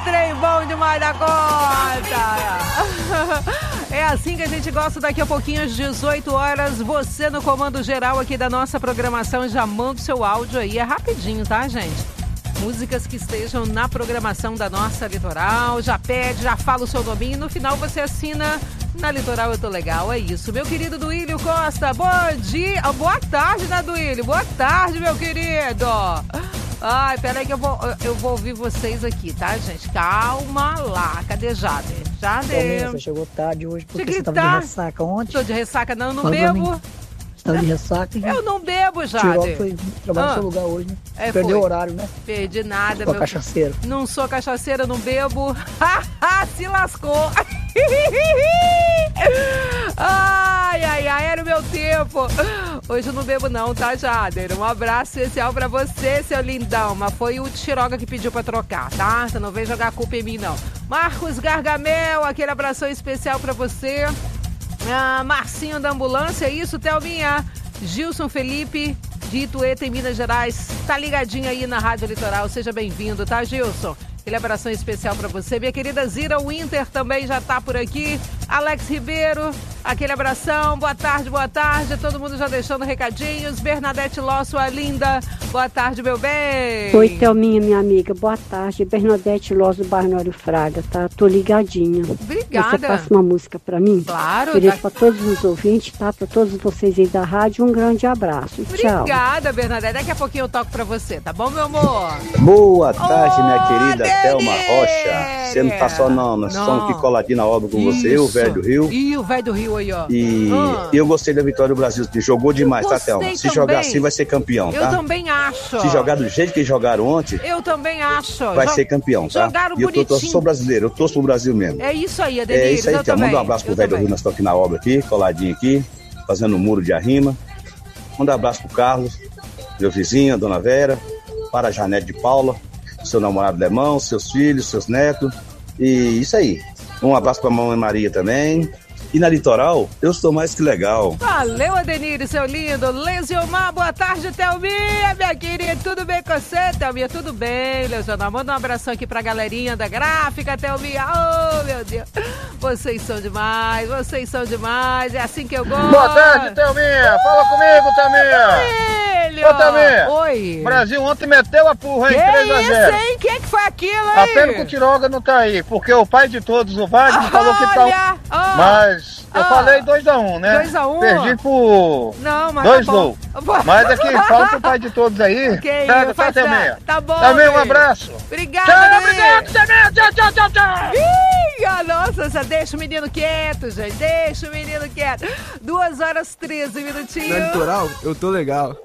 trem bom demais da conta. É assim que a gente gosta. Daqui a pouquinho, às 18 horas, você no comando geral aqui da nossa programação. Já manda o seu áudio aí, é rapidinho, tá, gente? Músicas que estejam na programação da nossa Litoral. Já pede, já fala o seu nome. No final você assina na Litoral Eu Tô Legal. É isso. Meu querido Duílio Costa, bom dia. Boa tarde, né, Duílio? Boa tarde, meu querido. Ai, peraí que eu vou ouvir vocês aqui, tá, gente? Calma lá. Cadê Jader? Jader. Você chegou tarde hoje porque Cheguei você tava de ressaca ontem. Tô de ressaca, não bebo. Tava de ressaca. Eu não bebo, Jader. Tirou, foi trabalhar no seu lugar hoje, né? Perdeu o horário, né? Perdi nada, meu. Cachaceiro. Não sou cachaceira, não bebo. Se lascou. Ai, era o meu tempo. Hoje eu não bebo não, tá, Jader? Um abraço especial pra você, seu lindão. Mas foi o Tiroga que pediu pra trocar, tá? Você não vem jogar a culpa em mim, não. Marcos Gargamel, aquele abração especial pra você. Marcinho da Ambulância, isso, Thelminha. Gilson Felipe, de Itueta, em Minas Gerais. Tá ligadinho aí na Rádio Litoral. Seja bem-vindo, tá, Gilson? Aquele abração especial pra você. Minha querida Zira Winter também já tá por aqui. Alex Ribeiro, aquele abração. Boa tarde. Todo mundo já deixando recadinhos. Bernadette Ló, sua linda. Boa tarde, meu bem. Oi, Thelminha, minha amiga. Boa tarde. Bernadette Ló do Barnório Fraga, tá? Tô ligadinha. Obrigada. Você passa uma música pra mim? Claro. Queria pra todos os ouvintes, tá? Pra todos vocês aí da rádio, um grande abraço. Tchau. Obrigada, Bernadette. Daqui a pouquinho eu toco pra você, tá bom, meu amor? Boa tarde, minha querida Thelma Rocha. Você não tá só não, nós estamos aqui coladinho na obra com você, o velho do Rio. E o velho do Rio aí, ó. E eu gostei da vitória do Brasil, que jogou demais, tá, Thelma? Se jogar assim, vai ser campeão, tá? Eu também acho. Se jogar do jeito que jogaram ontem, eu também acho. Vai ser campeão, tá? Jogaram e eu sou brasileiro, eu torço pro Brasil mesmo. É isso aí, Adenir. É isso aí, Thelma. Manda um abraço pro velho do Rio, nós estamos aqui na obra aqui, coladinho aqui, fazendo um muro de arrima. Manda um abraço pro Carlos, meu vizinho, a dona Vera, para a Janete de Paula, seu namorado Lemão, seus filhos, seus netos. E isso aí. Um abraço pra mamãe Maria também. E na Litoral, eu estou mais que legal. Valeu, Adenir, seu lindo. Lesiomar, boa tarde, Thelminha, minha querida. Tudo bem com você, Thelminha? Tudo bem, Lesiomar. Manda um abração aqui pra galerinha da gráfica, Thelminha. Oh, meu Deus. Vocês são demais. É assim que eu gosto. Boa tarde, Thelminha. Fala comigo, Thelminha. Ô, Thelminha. Oi. Brasil ontem meteu a porra em 3-0. Isso, hein? Quem é que foi aquilo, hein? A pena que o Tiroga não tá aí, porque o pai de todos, o Wagner, falou que tá... Mas eu falei 2-1, né? 2-1? Perdi por 2 gols. Mas aqui, fala pro pai de todos aí. Tá, Thelminha? Tá bom. Thelminha, um abraço. Obrigada. Tchau, obrigado, Thelminha. Tchau. Ih, nossa, deixa o menino quieto, gente. 2 horas 13 minutinhos. Na Litoral, eu tô legal.